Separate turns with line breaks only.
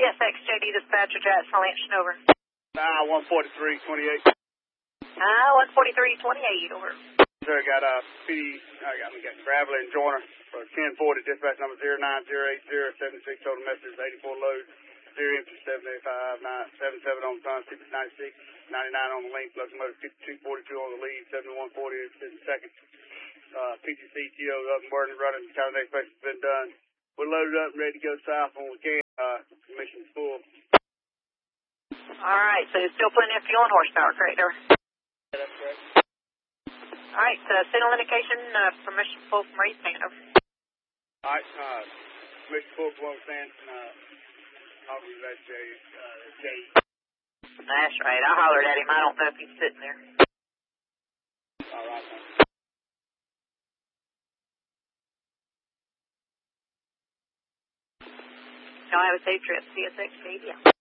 CSX JD dispatcher, Jackson Lansing, over.
14328.
14328, over.
Sir, I got we got Gravel and Joiner for 1040, dispatch number 0908076, total message 84 load, 0 empty 78577 on the sun, 696, 99 on the link, locomotive 5242 on the lead, 7140 in seconds. PTC TO up and running, kind of next place has been done. We're loaded up and ready to go south when we can. Mission's full.
All right, so still plenty of fuel and horsepower, correct, over?
Yeah, that's correct.
All right, signal indication, permission full from where you stand, over.
All right, permission full from where we stand. I'll be that Jay.
That's right, I hollered at him. I don't know if he's sitting there.
All right, man.
Y'all have a safe trip. CSX, baby.